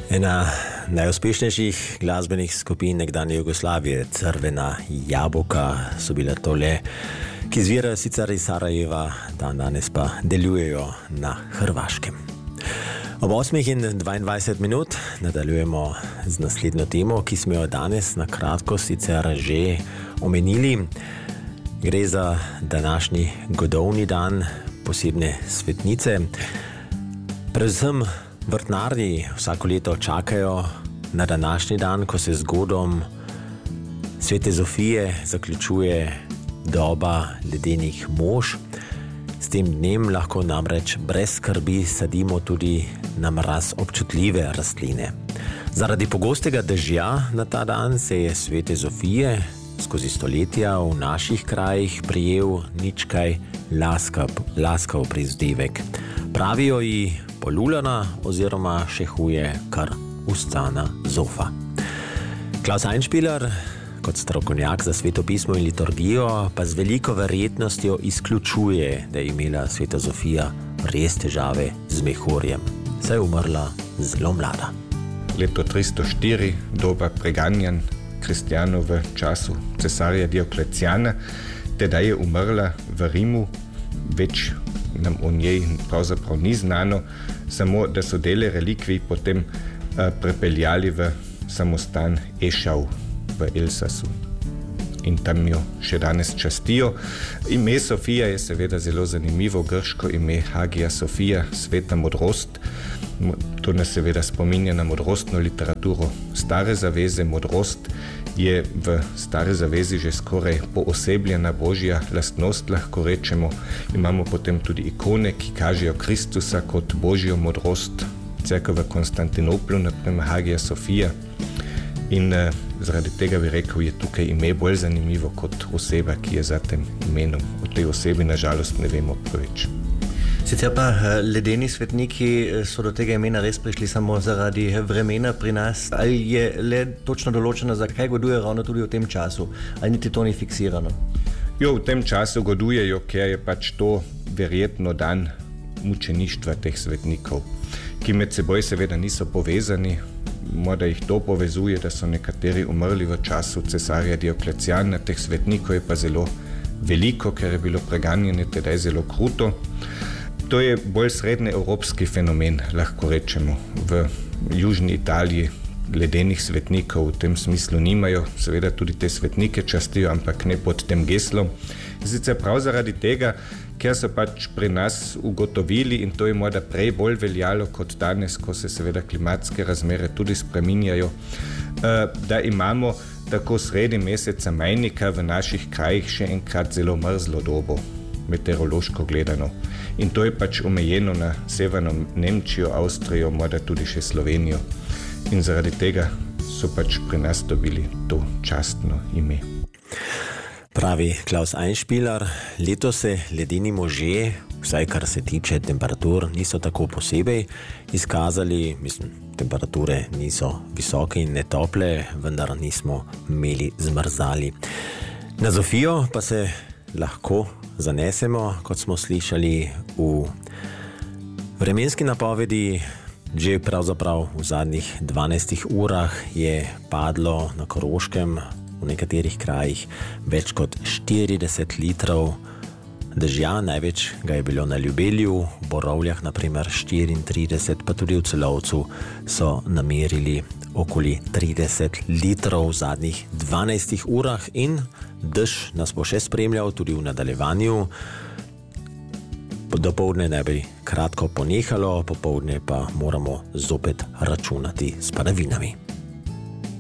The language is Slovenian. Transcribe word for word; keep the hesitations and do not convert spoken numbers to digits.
Ena najuspešnejših glasbenih skupin nekdanje Jugoslavije, Crvena jabolka, so bila tole, ki izvirajo sicer iz Sarajeva, dan danes pa delujejo na Hrvaškem. Ob osmih in dvaindvajset minut nadaljujemo z naslednjo temo, ki smo jo danes na kratko sicer že omenili. Gre za današnji godovni dan posebne svetnice. Predvsem vrtnarji vsako leto čakajo na današnji dan, ko se z godom Svete Zofije zaključuje doba ledenih mož. S tem dnem lahko namreč brez skrbi sadimo tudi na mraz občutljive rastline. Zaradi pogostega dežja na ta dan se je Svete Zofije skozi stoletja v naših krajih prijel nič kaj laskav, laskav prizdevek. Pravijo ji polulana oziroma še huje kar ustana zofa. Klaus Einspieler, kot strokovnjak za Sveto pismo in liturgijo, pa z veliko verjetnostjo izključuje, da je imela Sveta Zofija res težave z mehurjem. Saj je umrla zelo mlada. Leto tristo štiri, doba preganjanj kristjanov v času cesarja Diokleciana, teda je umrla v Rimu. Več nam o njej pravzaprav ni znano, samo da so dele relikvij potem uh, prepeljali v samostan Ešau v Elsasu in tam jo še danes častijo. Ime Sofija je seveda zelo zanimivo, grško ime Hagia Sofia, sveta modrost. To nas seveda spominja na modrostno literaturo Stare zaveze. Modrost je v Stare zavezi že skoraj poosebljena božja lastnost, lahko rečemo. Imamo potem tudi ikone, ki kažejo Kristusa kot božjo modrost. Cerkev v Konstantinoplu, naprimer Hagia Sofia. In uh, zaradi tega bi rekel, je tukaj ime bolj zanimivo kot oseba, ki je za tem imenom. O tej osebi nažalost ne vemo preveč. Sicer pa ledeni svetniki so do tega imena res prišli samo zaradi vremena pri nas. Ali je le točno določeno, zakaj goduje ravno tudi v tem času? Ali niti to ni fiksirano? Jo, v tem času godujejo, ker je pač to verjetno dan mučeništva teh svetnikov, ki med seboj seveda niso povezani. Morda jih to povezuje, da so nekateri umrli v času cesarja Diokleciana. Teh svetnikov je pa zelo veliko, ker je bilo preganjanje tedaj zelo kruto. To je bolj srednjeevropski fenomen, lahko rečemo. V južni Italiji ledenih svetnikov v tem smislu nimajo. Seveda tudi te svetnike častijo, ampak ne pod tem geslom. Sicer prav zaradi tega, ker so pač pri nas ugotovili, in to je morda prej bolj veljalo kot danes, ko se seveda klimatske razmere tudi spreminjajo, da imamo tako sredi meseca majnika v naših krajih še enkrat zelo mrzlo dobo, meteorološko gledano. In to je pač omejeno na severno Nemčijo, Avstrijo, morda tudi še Slovenijo. In zaradi tega so pač pri nas dobili to častno ime. Pravi Klaus Einspieler, letos se ledeni možje, vsaj kar se tiče temperatur, niso tako posebej izkazali. Mislim, temperature niso visoke in ne tople, vendar nismo imeli zmrzali. Na Zofijo pa se lahko zanesemo, kot smo slišali v vremenski napovedi. Že pravzaprav v zadnjih dvanajstih urah je padlo na Koroškem v nekaterih krajih več kot štirideset litrov dežja. Največ ga je bilo na Ljubelju, v Borovljah naprimer štiriintrideset, pa tudi v Celovcu so namerili okoli trideset litrov v zadnjih dvanajstih urah in dež nas bo še spremljal tudi v nadaljevanju. Dopoldne naj bi kratko ponehalo, popoldne pa moramo zopet računati s padavinami.